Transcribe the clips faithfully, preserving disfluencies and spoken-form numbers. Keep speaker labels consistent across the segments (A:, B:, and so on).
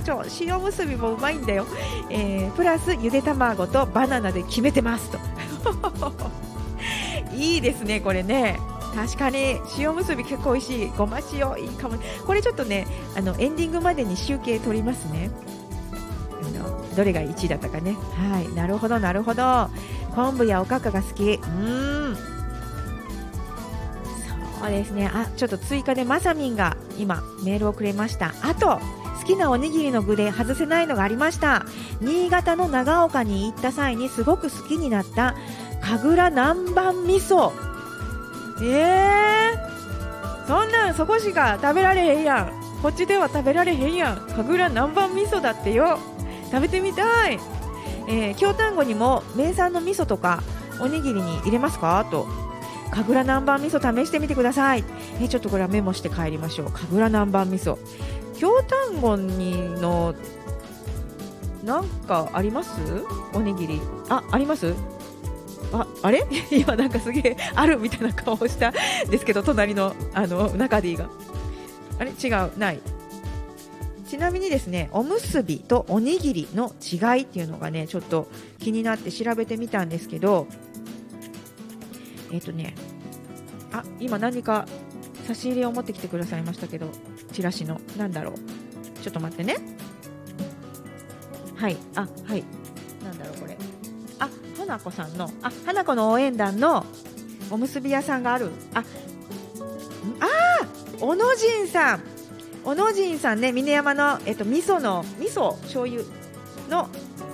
A: あちょ塩むすびもうまいんだよ、えー、プラスゆで卵とバナナで決めてますといいですねこれね。確かに塩むすび結構美味しい。ごま塩いいかも。これちょっとねあのエンディングまでに集計取りますね。あのどれがいちいだったかね。はい、なるほどなるほど。昆布やおかかが好き。うーんそうですね。あちょっと追加でまさみんが今メールをくれました。あと好きなおにぎりの具で外せないのがありました。新潟の長岡に行った際にすごく好きになった神楽南蛮味噌。えー、そんなんそこしか食べられへんやん。こっちでは食べられへんやん。神楽南蛮味噌だってよ。食べてみたい。えー、京丹後にも名産の味噌とかおにぎりに入れますかと。神楽南蛮味噌試してみてください。えー、ちょっとこれはメモして帰りましょう。神楽南蛮味噌京丹後にのなんかあります？おにぎりあ、あります？あ、あれ今なんかすげえあるみたいな顔をしたんですけど、隣のあの中 D があれ違うない。ちなみにですね、おむすびとおにぎりの違いっていうのがねちょっと気になって調べてみたんですけど、えっとねあ今何か差し入れを持ってきてくださいましたけど、チラシのなんだろう、ちょっと待ってね。はいあはいなんだろうこれ、あ花子さんのあ花子の応援団のおむすび屋さんがある。ああ小野神さん小野神さんね、峰山の、えっと、味噌の味噌醤油の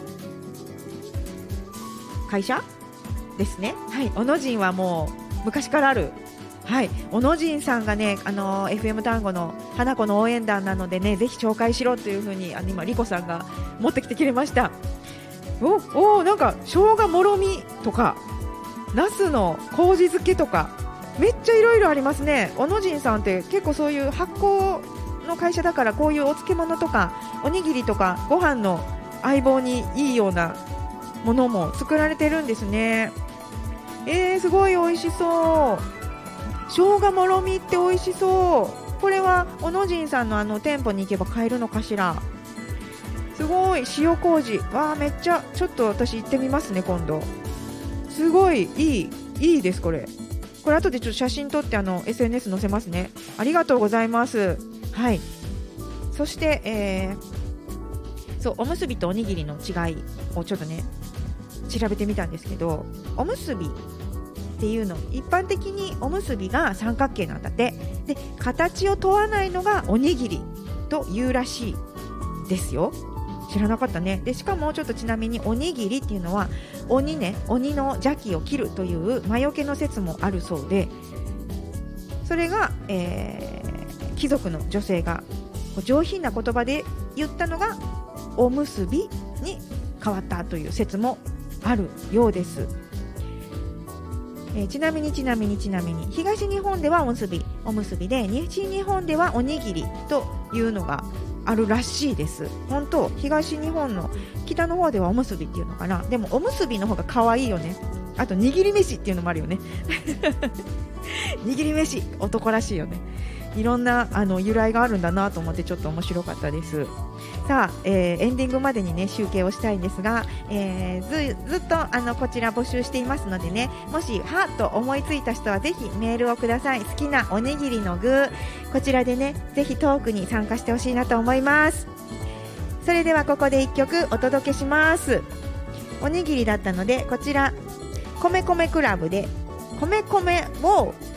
A: 会社ですね。はい、小野神はもう昔からある。はい、小野神さんがね、あのー、エフエム 単語の花子の応援団なのでね、ぜひ紹介しろというふうにあの今リコさんが持ってきてくれました。おお、なんか生姜もろみとかナスの麹漬けとかめっちゃいろいろありますね。小野神さんって結構そういう発酵の会社だから、こういうお漬物とかおにぎりとかご飯の相棒にいいようなものも作られてるんですね。えー、すごい美味しそう。生姜もろみって美味しそう。これは小野神さんのあの店舗に行けば買えるのかしら。すごい塩麹、わーめっちゃ、ちょっと私行ってみますね今度。すごいいいいいです。これこれ後でちょっと写真撮ってあの エスエヌエス 載せますね。ありがとうございます。はい、そして、えー、そうおむすびとおにぎりの違いをちょっとね調べてみたんですけど、おむすびっていうの一般的におむすびが三角形なんだって。で形を問わないのがおにぎりというらしいですよ。知らなかったね。でしかもちょっとちなみにおにぎりっていうのは鬼ね、鬼の邪気を切るという魔除けの説もあるそうで、それが、えー、貴族の女性が上品な言葉で言ったのがおむすびに変わったという説もあるようです。えー、ちなみにちなみにちなみに東日本ではおむすびおむすびで、西日本ではおにぎりというのがあるらしいです。本当東日本の北の方ではおむすびっていうのかな。でもおむすびの方が可愛いよね。あと握り飯っていうのもあるよね握り飯男らしいよね。いろんなあの由来があるんだなと思ってちょっと面白かったです。さあ、えー、エンディングまでにね集計をしたいんですが、えー、ず, ずっとあのこちら募集していますのでね、もしはっと思いついた人はぜひメールをください。好きなおにぎりの具、こちらでねぜひトークに参加してほしいなと思います。それではここでいっきょくお届けします。おにぎりだったのでこちら米米クラブで米米を